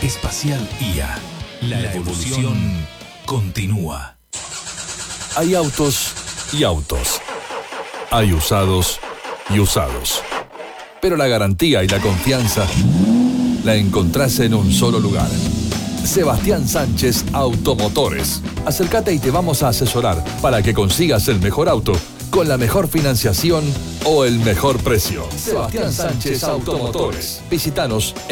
Espacial IA. La evolución continúa. Hay autos y autos. Hay usados y usados. Pero la garantía y la confianza la encontrás en un solo lugar. Sebastián Sánchez Automotores. Acércate y te vamos a asesorar para que consigas el mejor auto con la mejor financiación o el mejor precio. Sebastián Sánchez Automotores. Visítanos